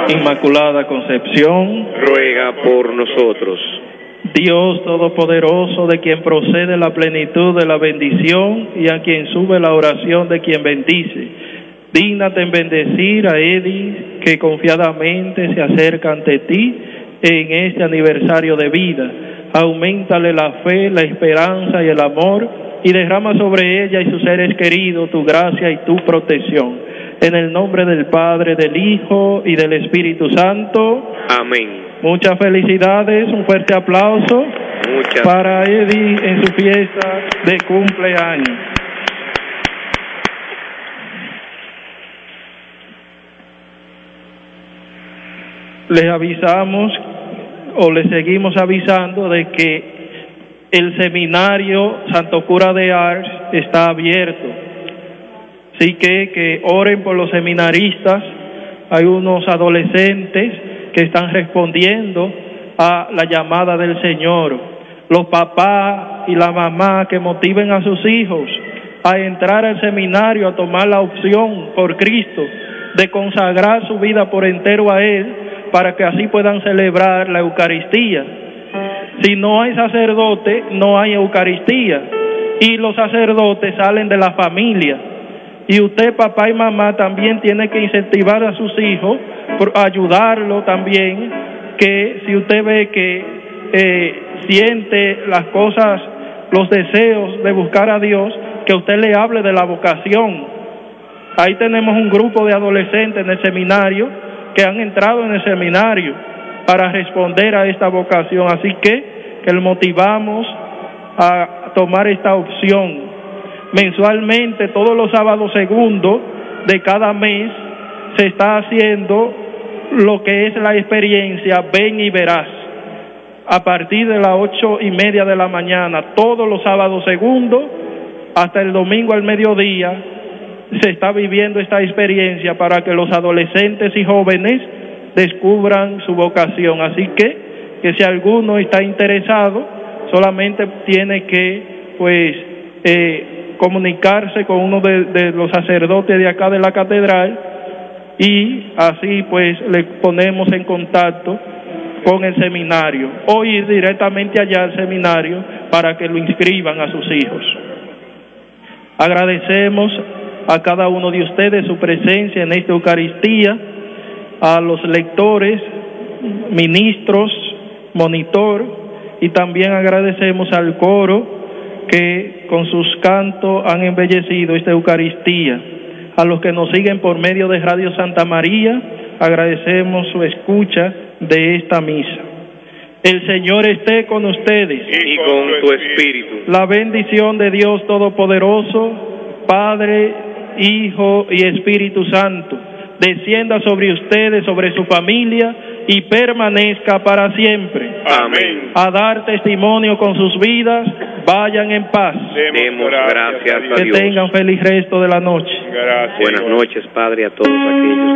Inmaculada Concepción, ruega por nosotros. Dios Todopoderoso, de quien procede la plenitud de la bendición y a quien sube la oración de quien bendice, dígnate en bendecir a Eddy, que confiadamente se acerca ante ti en este aniversario de vida. Auméntale la fe, la esperanza y el amor, y derrama sobre ella y sus seres queridos tu gracia y tu protección. En el nombre del Padre, del Hijo y del Espíritu Santo. Amén. Muchas felicidades, un fuerte aplauso para Eddy en su fiesta de cumpleaños. Les avisamos o les seguimos avisando de que el seminario Santo Cura de Ars está abierto. Así que oren por los seminaristas. Hay unos adolescentes que están respondiendo a la llamada del Señor. Los papás y la mamá que motiven a sus hijos a entrar al seminario, a tomar la opción por Cristo de consagrar su vida por entero a Él, para que así puedan celebrar la Eucaristía. Si no hay sacerdote, no hay Eucaristía, y los sacerdotes salen de la familia. Y usted, papá y mamá, también tiene que incentivar a sus hijos, por ayudarlo también, que si usted ve que siente las cosas, los deseos de buscar a Dios, que usted le hable de la vocación. Ahí tenemos un grupo de adolescentes en el seminario que han entrado en el seminario para responder a esta vocación. Así que le motivamos a tomar esta opción. Mensualmente, todos los sábados segundos de cada mes, se está haciendo lo que es la experiencia Ven y Verás. A partir de las 8:30 de la mañana, todos los sábados segundos, hasta el domingo al mediodía, se está viviendo esta experiencia para que los adolescentes y jóvenes descubran su vocación. Así que si alguno está interesado, solamente tiene que comunicarse con uno de los sacerdotes de acá de la catedral, y así le ponemos en contacto con el seminario, o ir directamente allá al seminario para que lo inscriban a sus hijos. Agradecemos a cada uno de ustedes su presencia en esta Eucaristía, a los lectores, ministros, monitor, y también agradecemos al coro que con sus cantos han embellecido esta Eucaristía. A los que nos siguen por medio de Radio Santa María, agradecemos su escucha de esta misa. El Señor esté con ustedes. Y con tu espíritu. La bendición de Dios Todopoderoso, Padre, Hijo y Espíritu Santo, descienda sobre ustedes, sobre su familia, y permanezca para siempre. Amén. A dar testimonio con sus vidas, vayan en paz. Demos gracias a Dios. Que tengan feliz resto de la noche. Gracias. Buenas noches, Padre, a todos aquellos